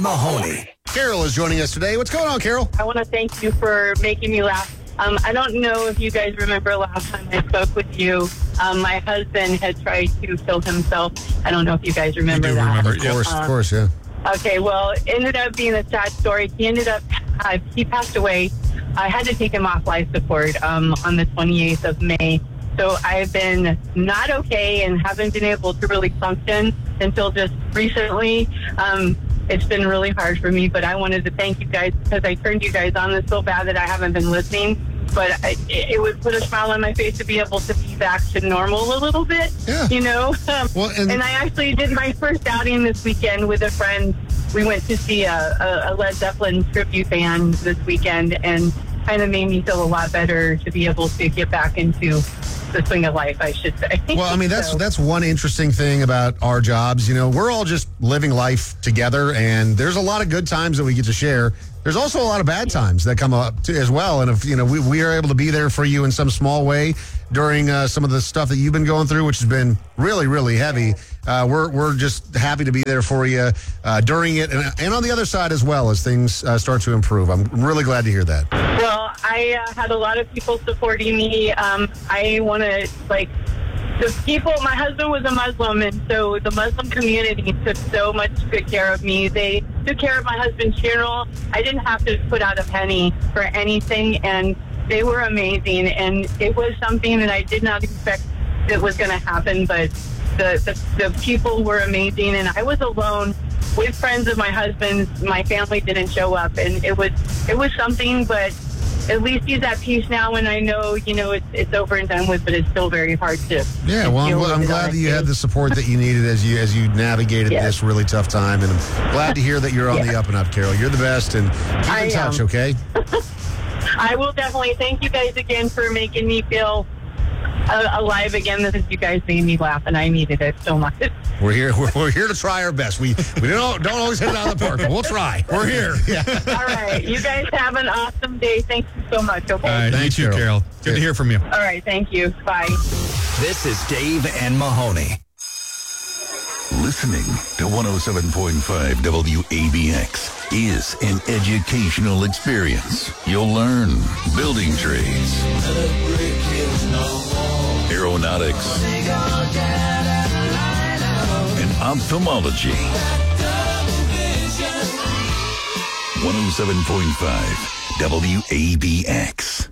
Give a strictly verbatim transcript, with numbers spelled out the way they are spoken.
Mahoney. Carol is joining us today. What's going on, Carol? I want to thank you for making me laugh. Um, I don't know if you guys remember last time I spoke with you. Um, my husband had tried to kill himself. I don't know if you guys remember do that. remember, Of course, Um, of course, yeah. Okay, well, it ended up being a sad story. He ended up, uh, he passed away. I had to take him off life support um, on the twenty-eighth of May. So I've been not okay and haven't been able to really function until just recently. Um, it's been really hard for me, but I wanted to thank you guys because I turned you guys on this so bad that I haven't been listening. But I, it would put a smile on my face to be able to be back to normal a little bit, Yeah. you know? Um, Well, and- and I actually did my first outing this weekend with a friend. We went to see a, a, a Led Zeppelin tribute band this weekend, and kind of made me feel a lot better to be able to get back into the swing of life, I should say. Well, I mean, that's So- that's one interesting thing about our jobs. You know, we're all just living life together, and there's a lot of good times that we get to share. There's also a lot of bad times that come up too, as well. And if you know, we we are able to be there for you in some small way during uh, some of the stuff that you've been going through, which has been really, really heavy. Uh, we're we're just happy to be there for you uh, during it, and, and on the other side as well as things uh, start to improve. I'm really glad to hear that. Well, I uh, had a lot of people supporting me. Um, I want to, like, the people, my husband was a Muslim, and so the Muslim community took so much good care of me. They took care of my husband's funeral. I didn't have to put out a penny for anything, and they were amazing. And it was something that I did not expect that was going to happen, but the, the, the people were amazing, and I was alone with friends of my husband's. My family didn't show up, and it was it was something, but at least he's at peace now, and I know, you know, it's it's over and done with, but it's still very hard to. Yeah, to well, I'm, deal with I'm it glad on that you a had day. the support that you needed as you as you navigated Yes. this really tough time, and I'm glad to hear that you're on the Yeah. up and up, Carol. You're the best, and keep I in touch, am. okay? I will definitely thank you guys again for making me feel uh, alive again. This is, you guys made me laugh, and I needed it so much. We're here. We're, we're here to try our best. We we don't don't always hit it out of the park, but we'll try. We're here. Yeah. All right, you guys have an awesome day. Thank you so much. Okay. All right, Thanks, you too, Carol. Carol. Good to hear from you. All right, thank you. Bye. This is Dave and Mahoney. Listening to one oh seven point five W A B X is an educational experience. You'll learn building trades, aeronautics, and ophthalmology. one oh seven point five W A B X.